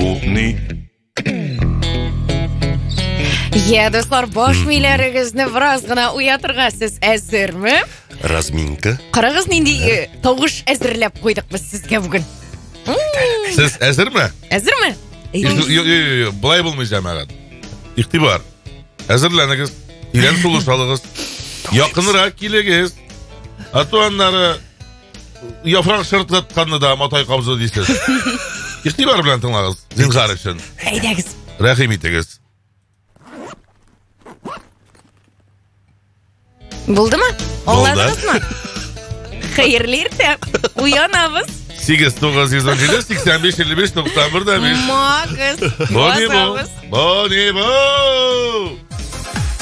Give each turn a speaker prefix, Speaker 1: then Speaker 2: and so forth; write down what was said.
Speaker 1: Умный.
Speaker 2: Достар, баш миләрегезне біраз гына уятырга сез әзерме?
Speaker 1: Разминка.
Speaker 2: Қарагыз нинди тавыш әзерләп қойдық біз сезгә бүген.
Speaker 1: Сіз әзірме?
Speaker 2: Әзерме?
Speaker 1: Бұлай болмай жамағат. Иқтибар. Әзірләнігіз. Илен сұлышалығыз. Яқынырақ келегіз. Атуаннары яфрақ шыртқатқанны да матай қабзы дейсіз. Иқтибар білән тыңлағыз. Зинғар үшін.
Speaker 2: Әйдәгіз.
Speaker 1: Рәхим итегіз.
Speaker 2: Болды ма?
Speaker 1: Болды.
Speaker 2: Оладыңыз ма? Хайырлы ерте. Уянабыз.
Speaker 1: 8-9-87-85-55-91-5.
Speaker 2: Мағыз.
Speaker 1: Бонибо.